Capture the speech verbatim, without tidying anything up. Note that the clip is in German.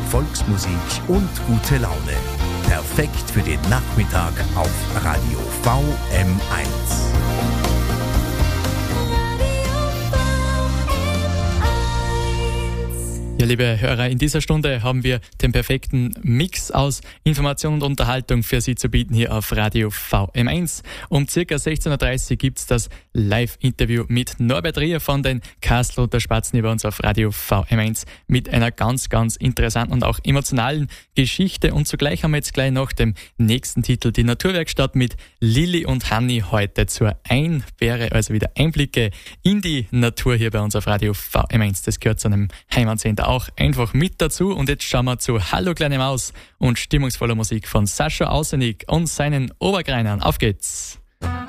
Volksmusik und gute Laune. Perfekt für den Nachmittag auf Radio V M eins. Ja, liebe Hörer, in dieser Stunde haben wir den perfekten Mix aus Information und Unterhaltung für Sie zu bieten hier auf Radio V M eins. Um circa sechzehn Uhr dreißig gibt's das Live-Interview mit Norbert Rier von den Kastelruther Spatzen hier bei uns auf Radio V M eins mit einer ganz, ganz interessanten und auch emotionalen Geschichte. Und zugleich haben wir jetzt gleich nach dem nächsten Titel die Naturwerkstatt mit Lilly und Hanni heute zur Einbäre, also wieder Einblicke in die Natur hier bei uns auf Radio V M eins. Das gehört zu einem Heimatsender auch einfach mit dazu. Und jetzt schauen wir zu Hallo kleine Maus und stimmungsvoller Musik von Sascha Ausenig und seinen Obergreinern. Auf geht's!